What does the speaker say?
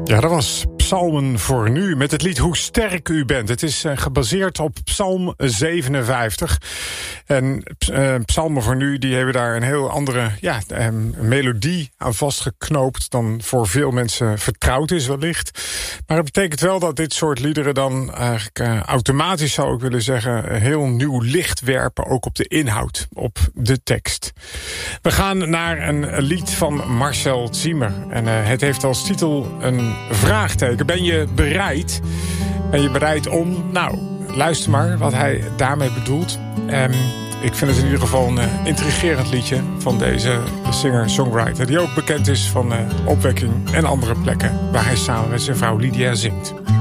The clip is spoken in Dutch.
Ja, dat was Psalmen voor nu met het lied Hoe sterk u bent. Het is gebaseerd op Psalm 57. En Psalmen voor nu, die hebben daar een heel andere melodie aan vastgeknoopt dan voor veel mensen vertrouwd is wellicht. Maar het betekent wel dat dit soort liederen dan eigenlijk automatisch, zou ik willen zeggen, een heel nieuw licht werpen, ook op de inhoud, op de tekst. We gaan naar een lied van Marcel Ziemer. En het heeft als titel een vraagteken. Ben je bereid? Ben je bereid om? Nou, luister maar wat hij daarmee bedoelt. Ik vind het in ieder geval een intrigerend liedje van deze singer-songwriter, die ook bekend is van Opwekking en andere plekken waar hij samen met zijn vrouw Lydia zingt.